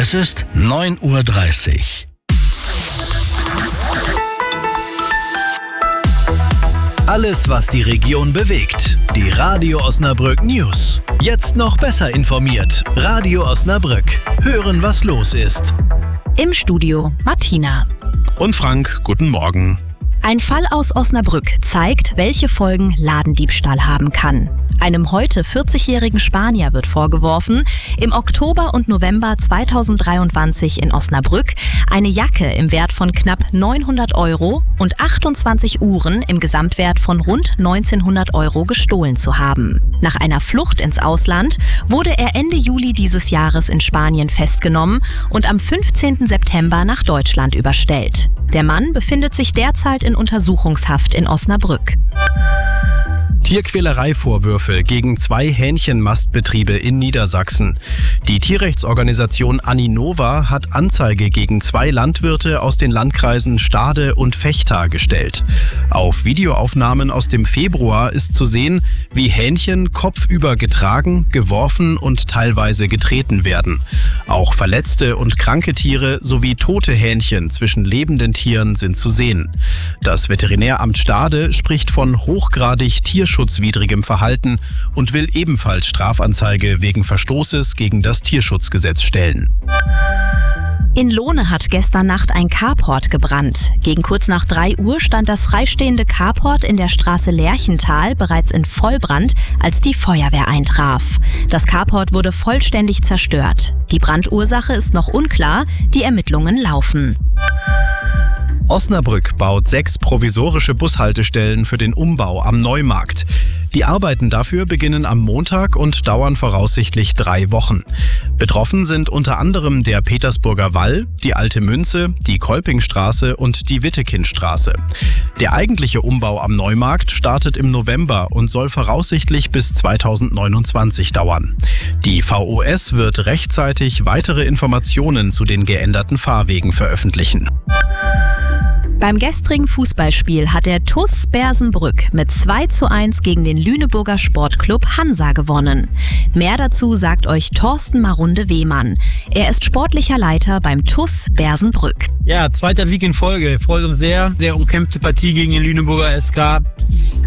Es ist 9:30 Uhr. Alles, was die Region bewegt. Die Radio Osnabrück News. Jetzt noch besser informiert. Radio Osnabrück. Hören, was los ist. Im Studio Martina. Und Frank, guten Morgen. Ein Fall aus Osnabrück zeigt, welche Folgen Ladendiebstahl haben kann. Einem heute 40-jährigen Spanier wird vorgeworfen, im Oktober und November 2023 in Osnabrück eine Jacke im Wert von knapp 900 € und 28 Uhren im Gesamtwert von rund 1900 € gestohlen zu haben. Nach einer Flucht ins Ausland wurde er Ende Juli dieses Jahres in Spanien festgenommen und am 15. September nach Deutschland überstellt. Der Mann befindet sich derzeit in Untersuchungshaft in Osnabrück. Tierquälereivorwürfe gegen 2 Hähnchenmastbetriebe in Niedersachsen. Die Tierrechtsorganisation Aninova hat Anzeige gegen 2 Landwirte aus den Landkreisen Stade und Vechta gestellt. Auf Videoaufnahmen aus dem Februar ist zu sehen, wie Hähnchen kopfüber getragen, geworfen und teilweise getreten werden. Auch verletzte und kranke Tiere sowie tote Hähnchen zwischen lebenden Tieren sind zu sehen. Das Veterinäramt Stade spricht von hochgradig tierschutzwidrigem Verhalten und will ebenfalls Strafanzeige wegen Verstoßes gegen das Tierschutzgesetz stellen. In Lohne hat gestern Nacht ein Carport gebrannt. Gegen kurz nach 3 Uhr stand das freistehende Carport in der Straße Lerchental bereits in Vollbrand, als die Feuerwehr eintraf. Das Carport wurde vollständig zerstört. Die Brandursache ist noch unklar, die Ermittlungen laufen. Osnabrück baut 6 provisorische Bushaltestellen für den Umbau am Neumarkt. Die Arbeiten dafür beginnen am Montag und dauern voraussichtlich 3 Wochen. Betroffen sind unter anderem der Petersburger Wall, die Alte Münze, die Kolpingstraße und die Wittekindstraße. Der eigentliche Umbau am Neumarkt startet im November und soll voraussichtlich bis 2029 dauern. Die VOS wird rechtzeitig weitere Informationen zu den geänderten Fahrwegen veröffentlichen. Beim gestrigen Fußballspiel hat der TuS Bersenbrück mit 2:1 gegen den Lüneburger Sportclub Hansa gewonnen. Mehr dazu sagt euch Thorsten Marunde-Wehmann. Er ist sportlicher Leiter beim TuS Bersenbrück. Ja, 2. Sieg in Folge. Freut uns sehr. Sehr umkämpfte Partie gegen den Lüneburger SK.